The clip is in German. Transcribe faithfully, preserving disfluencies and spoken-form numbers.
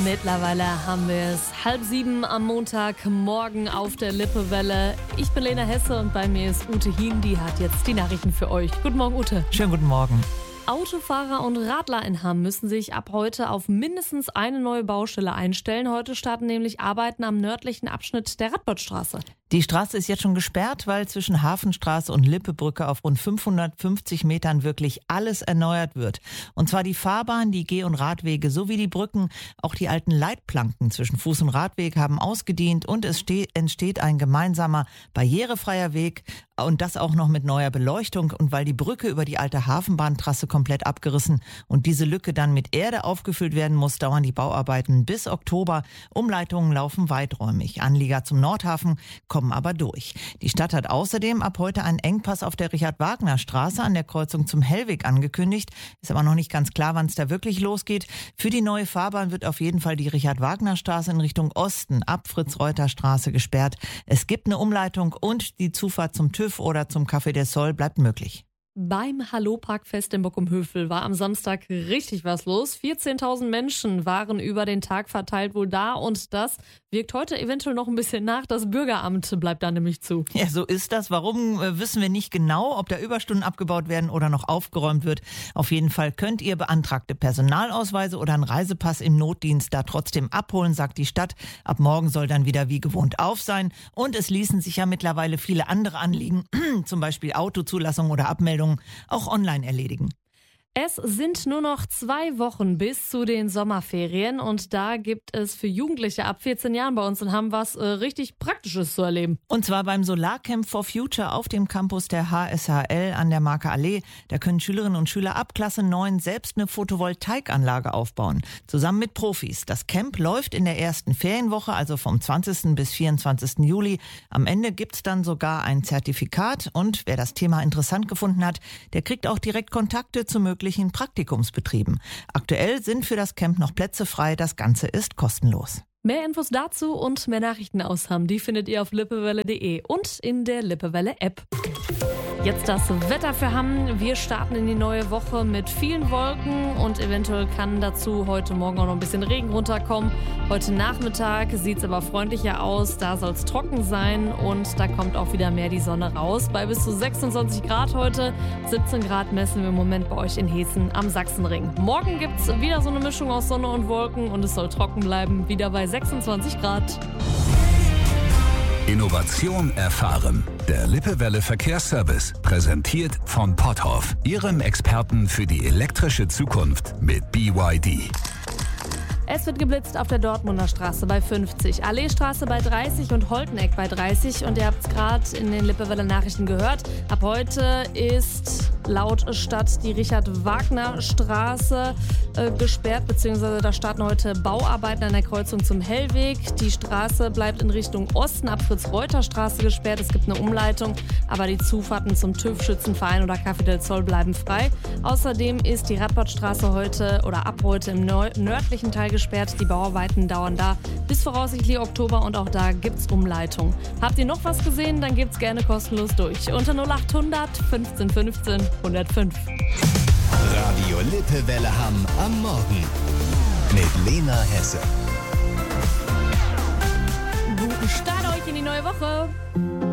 Mittlerweile haben wir es halb sieben am Montagmorgen auf der Lippewelle. Ich bin Lena Hesse und bei mir ist Ute Hien, die hat jetzt die Nachrichten für euch. Guten Morgen, Ute. Schönen guten Morgen. Autofahrer und Radler in Hamm müssen sich ab heute auf mindestens eine neue Baustelle einstellen. Heute starten nämlich Arbeiten am nördlichen Abschnitt der Radbottstraße. Die Straße ist jetzt schon gesperrt, weil zwischen Hafenstraße und Lippebrücke auf rund fünfhundertfünfzig Metern wirklich alles erneuert wird. Und zwar die Fahrbahn, die Geh- und Radwege sowie die Brücken. Auch die alten Leitplanken zwischen Fuß- und Radweg haben ausgedient und es ste- entsteht ein gemeinsamer barrierefreier Weg und das auch noch mit neuer Beleuchtung. Und weil die Brücke über die alte Hafenbahntrasse komplett abgerissen und diese Lücke dann mit Erde aufgefüllt werden muss, dauern die Bauarbeiten bis Oktober. Umleitungen laufen weiträumig. Anlieger zum Nordhafen kommen aber durch. Die Stadt hat außerdem ab heute einen Engpass auf der Richard-Wagner-Straße an der Kreuzung zum Hellweg angekündigt. Ist aber noch nicht ganz klar, wann es da wirklich losgeht. Für die neue Fahrbahn wird auf jeden Fall die Richard-Wagner-Straße in Richtung Osten ab Fritz-Reuter-Straße gesperrt. Es gibt eine Umleitung und die Zufahrt zum TÜV oder zum Café del Sol bleibt möglich. Beim Hallo-Parkfest in Bochum-Hövel war am Samstag richtig was los. vierzehntausend Menschen waren über den Tag verteilt wohl da und das wirkt heute eventuell noch ein bisschen nach. Das Bürgeramt bleibt da nämlich zu. Ja, so ist das. Warum, äh, wissen wir nicht genau, ob da Überstunden abgebaut werden oder noch aufgeräumt wird. Auf jeden Fall könnt ihr beantragte Personalausweise oder einen Reisepass im Notdienst da trotzdem abholen, sagt die Stadt. Ab morgen soll dann wieder wie gewohnt auf sein. Und es ließen sich ja mittlerweile viele andere Anliegen, zum Beispiel Autozulassung oder Abmeldung, auch online erledigen. Es sind nur noch zwei Wochen bis zu den Sommerferien und da gibt es für Jugendliche ab vierzehn Jahren bei uns in Hamm was äh, richtig Praktisches zu erleben. Und zwar beim Solarcamp for Future auf dem Campus der H S H L an der Marker Allee. Da können Schülerinnen und Schüler ab Klasse neun selbst eine Photovoltaikanlage aufbauen, zusammen mit Profis. Das Camp läuft in der ersten Ferienwoche, also vom zwanzigsten bis vierundzwanzigsten Juli. Am Ende gibt's dann sogar ein Zertifikat und wer das Thema interessant gefunden hat, der kriegt auch direkt Kontakte zu möglichen Praktikumsbetrieben. Aktuell sind für das Camp noch Plätze frei. Das Ganze ist kostenlos. Mehr Infos dazu und mehr Nachrichten aus Hamm, die findet ihr auf lippewelle punkt de und in der Lippewelle-App. Jetzt das Wetter für Hamm. Wir starten in die neue Woche mit vielen Wolken und eventuell kann dazu heute Morgen auch noch ein bisschen Regen runterkommen. Heute Nachmittag sieht es aber freundlicher aus. Da soll es trocken sein und da kommt auch wieder mehr die Sonne raus. Bei bis zu sechsundzwanzig Grad heute, siebzehn Grad messen wir im Moment bei euch in Hessen am Sachsenring. Morgen gibt es wieder so eine Mischung aus Sonne und Wolken und es soll trocken bleiben, wieder bei sechsundzwanzig Grad. Innovation erfahren. Der Lippewelle Verkehrsservice, präsentiert von Potthoff, Ihrem Experten für die elektrische Zukunft mit B Y D. Es wird geblitzt auf der Dortmunder Straße bei fünfzig, Alleestraße bei dreißig und Holteneck bei dreißig. Und ihr habt es gerade in den Lippewelle Nachrichten gehört. Ab heute ist laut Stadt die Richard-Wagner-Straße äh, gesperrt, beziehungsweise da starten heute Bauarbeiten an der Kreuzung zum Hellweg. Die Straße bleibt in Richtung Osten ab Fritz-Reuter-Straße gesperrt. Es gibt eine Umleitung, aber die Zufahrten zum TÜV, Schützenverein oder Café del Sol bleiben frei. Außerdem ist die Radbottstraße heute oder ab heute im neu- nördlichen Teil gesperrt. Die Bauarbeiten dauern da bis voraussichtlich Oktober und auch da gibt's Umleitung. Habt ihr noch was gesehen, dann gebt's gerne kostenlos durch. Unter null achthundert fünfzehn fünfzehn hundertfünf. Radio Lippewelle Hamm am Morgen mit Lena Hesse. Guten Start euch in die neue Woche.